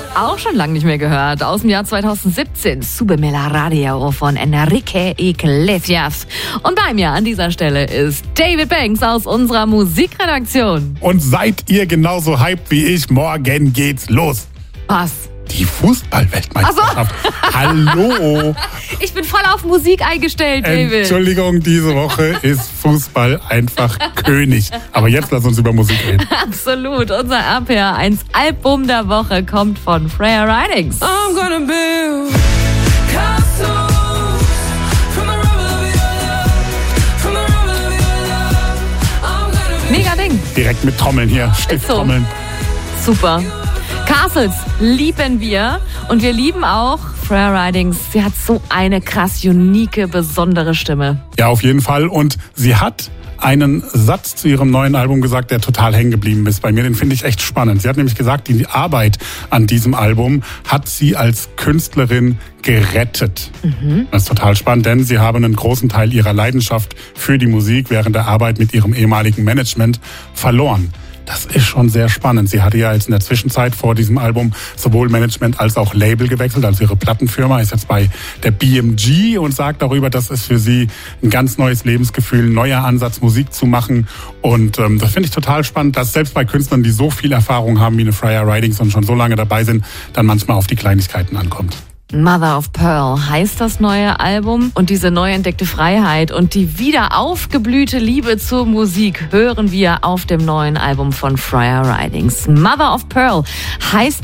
Auch schon lange nicht mehr gehört. Aus dem Jahr 2017. Sube me la radio von Enrique Iglesias. Und bei mir an dieser Stelle ist David Banks aus unserer Musikredaktion. Und seid ihr genauso hyped wie ich? Morgen geht's los. Was? Die Fußball-Weltmeisterschaft. Hallo. Ich bin voll auf Musik eingestellt, David. Entschuldigung, diese Woche ist Fußball einfach König. Aber jetzt lass uns über Musik reden. Absolut. Unser RPR1 Album der Woche kommt von Freya Ridings. I'm gonna build castles from the rubble of your love, from the rubble of your love. I'm gonna build. Mega Ding. Direkt mit Trommeln hier, Stifttrommeln. Super. Castles lieben wir und wir lieben auch Freya Ridings. Sie hat so eine krass unique, besondere Stimme. Ja, auf jeden Fall. Und sie hat einen Satz zu ihrem neuen Album gesagt, der total hängen geblieben ist bei mir. Den finde ich echt spannend. Sie hat nämlich gesagt, die Arbeit an diesem Album hat sie als Künstlerin gerettet. Das ist total spannend, denn sie haben einen großen Teil ihrer Leidenschaft für die Musik während der Arbeit mit ihrem ehemaligen Management verloren. Das ist schon sehr spannend. Sie hatte ja jetzt in der Zwischenzeit vor diesem Album sowohl Management als auch Label gewechselt. Also ihre Plattenfirma ist jetzt bei der BMG und sagt darüber, dass es für sie ein ganz neues Lebensgefühl, ein neuer Ansatz, Musik zu machen. Und das finde ich total spannend, dass selbst bei Künstlern, die so viel Erfahrung haben wie eine Freya Ridings und schon so lange dabei sind, dann manchmal auf die Kleinigkeiten ankommt. Mother of Pearl heißt das neue Album und diese neu entdeckte Freiheit und die wieder aufgeblühte Liebe zur Musik hören wir auf dem neuen Album von Freya Ridings. Mother of Pearl heißt